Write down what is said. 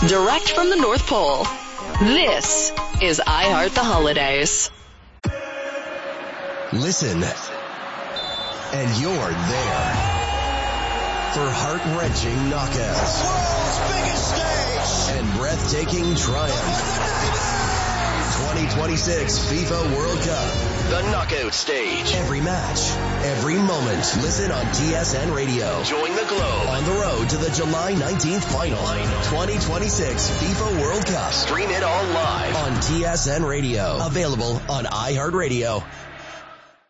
direct from the North Pole. This is I Heart the Holidays. Listen, and you're there for heart-wrenching knockouts, world's biggest stage, and breathtaking triumph. 2026 FIFA World Cup, the knockout stage. Every match, every moment. Listen on TSN Radio. Join the globe on the road to the July 19th final. 2026 FIFA World Cup. Stream it all live on TSN Radio. Available on iHeartRadio